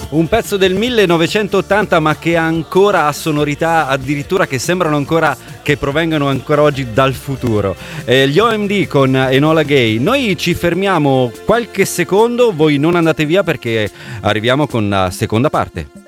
Un pezzo del 1980 ma che ancora ha sonorità addirittura che sembrano ancora che provengano ancora oggi dal futuro. Gli OMD con Enola Gay. Noi ci fermiamo qualche secondo, voi non andate via perché arriviamo con la seconda parte.